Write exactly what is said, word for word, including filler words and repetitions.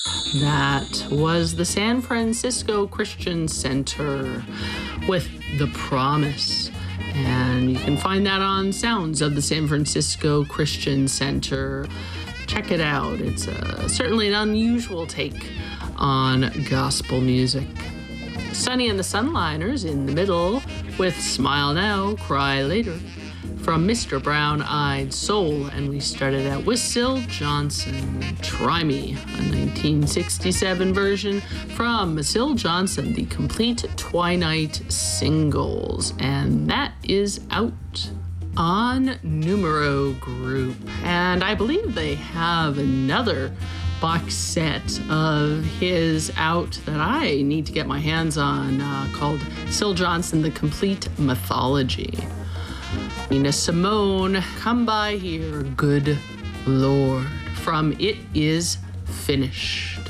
That was the San Francisco Christian Center with The Promise. And you can find that on Sounds of the San Francisco Christian Center. Check it out. It's a, certainly an unusual take on gospel music. Sonny and the Sunliners in the middle with Smile Now, Cry Later from Mister Brown-Eyed Soul. And we started out with Syl Johnson, Try Me, a nineteen sixty-seven version from Syl Johnson, the complete Twilight singles. And that is out on Numero Group. And I believe they have another box set of his out that I need to get my hands on uh, called Syl Johnson, The Complete Mythology. Nina Simone, Come By Here, Good Lord, from It Is Finished.